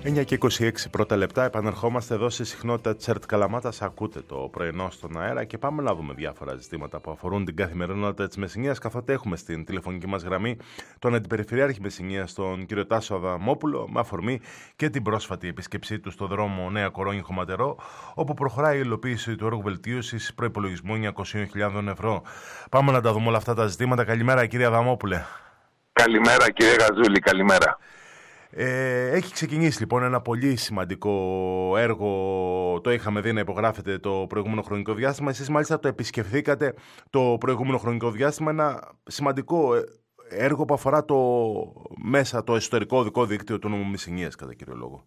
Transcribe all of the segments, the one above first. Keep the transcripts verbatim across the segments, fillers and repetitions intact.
εννιά και είκοσι έξι πρώτα λεπτά, επανερχόμαστε εδώ στη συχνότητα της ΕΡΤ Καλαμάτας. Ακούτε το πρωινό στον αέρα και πάμε να δούμε διάφορα ζητήματα που αφορούν την καθημερινότητα της Μεσσηνίας, καθότι έχουμε στην τηλεφωνική μας γραμμή τον Αντιπεριφερειάρχη Μεσσηνίας, τον κύριο Τάσο Αδαμόπουλο, με αφορμή και την πρόσφατη επίσκεψή του στο δρόμο Νέα Κορώνη Χωματερό, όπου προχωράει η υλοποίηση του έργου βελτίωσης προϋπολογισμού εννιακόσιες χιλιάδες ευρώ. Πάμε να τα δούμε όλα αυτά τα ζητήματα. Καλημέρα, κύριε Αδαμόπουλε. Καλημέρα, κύριε Γαζούλη, καλημέρα. Ε, έχει ξεκινήσει λοιπόν ένα πολύ σημαντικό έργο, το είχαμε δει να υπογράφεται το προηγούμενο χρονικό διάστημα. Εσείς μάλιστα το επισκεφθήκατε το προηγούμενο χρονικό διάστημα, ένα σημαντικό έργο που αφορά το μέσα, το εσωτερικό οδικό δίκτυο του νομού Μεσσηνίας, κατά κύριο λόγο.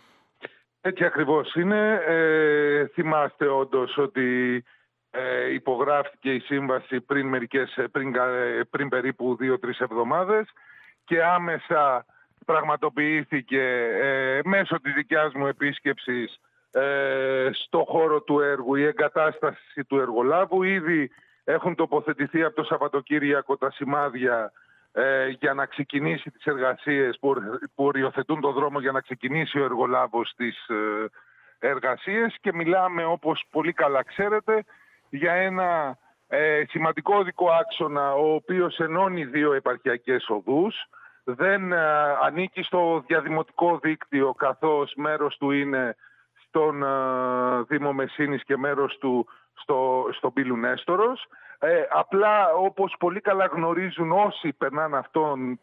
Έτσι ακριβώς είναι. Ε, θυμάστε όντως ότι ε, υπογράφηκε η σύμβαση πριν, μερικές, πριν, πριν περίπου δύο-τρεις εβδομάδες και άμεσα πραγματοποιήθηκε ε, μέσω της δικιάς μου επίσκεψης ε, στο χώρο του έργου η εγκατάσταση του εργολάβου. Ήδη έχουν τοποθετηθεί από το Σαββατοκύριακο τα σημάδια ε, για να ξεκινήσει τις εργασίες που, που οριοθετούν το δρόμο για να ξεκινήσει ο εργολάβος τις ε, εργασίες, και μιλάμε, όπως πολύ καλά ξέρετε, για ένα ε, σημαντικό οδικό άξονα ο οποίος ενώνει δύο επαρχιακές οδούς. Δεν ε, ανήκει στο διαδημοτικό δίκτυο, καθώς μέρος του είναι στον ε, Δήμο Μεσσήνης και μέρος του στο, στο Πύλου Νέστορος. Ε, απλά, όπως πολύ καλά γνωρίζουν όσοι περνάνε αυτόν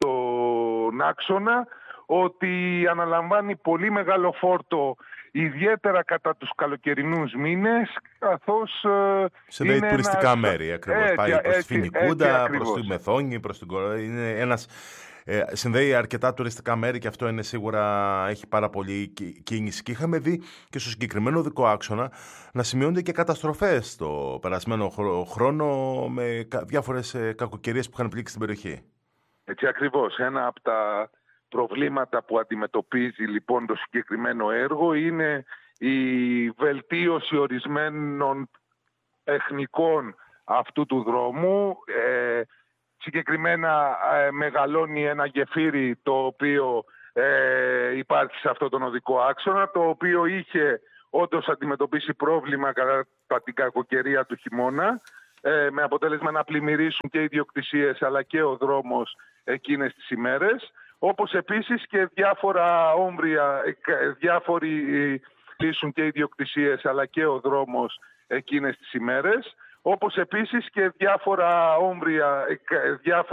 τον άξονα, ότι αναλαμβάνει πολύ μεγάλο φόρτο, ιδιαίτερα κατά τους καλοκαιρινούς μήνες, καθώς ε, συνδέει είναι τουριστικά ένας... μέρη ακριβώς. Έτσι, Πάει προς έτσι, τη Φοινικούντα, έτσι, προς τη Μεθόνη, προς την Κορώνη. Είναι ένας... Ε, συνδέει αρκετά τουριστικά μέρη και αυτό είναι σίγουρα, έχει πάρα πολύ κίνηση. Και είχαμε δει και στο συγκεκριμένο οδικό άξονα να σημειώνονται και καταστροφές το περασμένο χρόνο με διάφορες κακοκαιρίες που είχαν πλήξει την περιοχή. Έτσι ακριβώς. Ένα από τα προβλήματα που αντιμετωπίζει λοιπόν το συγκεκριμένο έργο είναι η βελτίωση ορισμένων τεχνικών αυτού του δρόμου. Ε, Συγκεκριμένα ε, μεγαλώνει ένα γεφύρι το οποίο ε, υπάρχει σε αυτόν τον οδικό άξονα, το οποίο είχε όντως αντιμετωπίσει πρόβλημα κατά την κακοκαιρία του χειμώνα, ε, με αποτέλεσμα να πλημμυρίσουν και οι ιδιοκτησίες αλλά και ο δρόμος εκείνες τις ημέρες, όπως επίσης και διάφορα όμβρια, ε, διάφοροι λύσουν και οι ιδιοκτησίες αλλά και ο δρόμος εκείνες τις ημέρες, όπως επίσης και διάφορα όμβρια, διάφορα